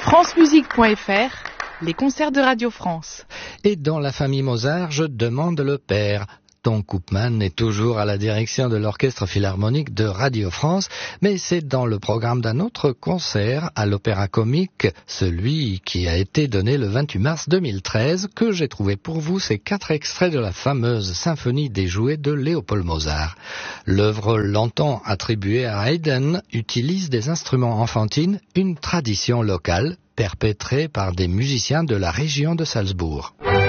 francemusique.fr, les concerts de Radio France. Et dans la famille Mozart, je demande le père. Ton Koopman est toujours à la direction de l'Orchestre Philharmonique de Radio France, mais c'est dans le programme d'un autre concert à l'Opéra Comique, celui qui a été donné le 28 mars 2013, que j'ai trouvé pour vous ces 4 extraits de la fameuse symphonie des jouets de Léopold Mozart. L'œuvre longtemps attribuée à Haydn utilise des instruments enfantines, une tradition locale perpétrée par des musiciens de la région de Salzbourg.